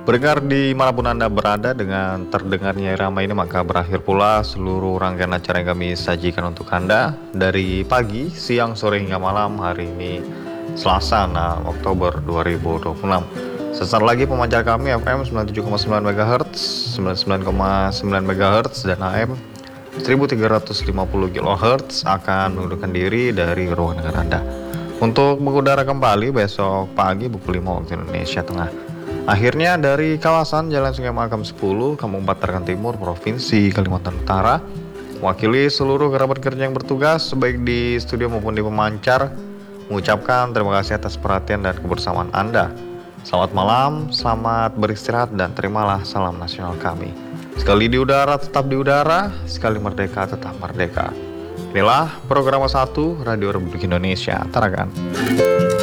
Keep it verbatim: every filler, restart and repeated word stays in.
Pendengar dimanapun Anda berada, dengan terdengarnya irama ini maka berakhir pula seluruh rangkaian acara yang kami sajikan untuk Anda dari pagi, siang, sore hingga malam hari ini Selasa enam Oktober dua ribu dua puluh enam. Sesaat lagi pemancar kami F M sembilan puluh tujuh koma sembilan MHz, sembilan puluh sembilan koma sembilan MHz dan A M seribu tiga ratus lima puluh kilohertz akan mengundurkan diri dari ruang dengar Anda untuk mengudara kembali besok pagi pukul lima waktu Indonesia Tengah. Akhirnya dari kawasan Jalan Sungai Mahakam sepuluh, Kampung Batarkan Timur, Provinsi Kalimantan Utara, mewakili seluruh kerabat kerja yang bertugas baik di studio maupun di pemancar, mengucapkan terima kasih atas perhatian dan kebersamaan Anda. Selamat malam, selamat beristirahat dan terimalah salam nasional kami. Sekali di udara tetap di udara, sekali merdeka tetap merdeka. Inilah program satu Radio Republik Indonesia Tarakan.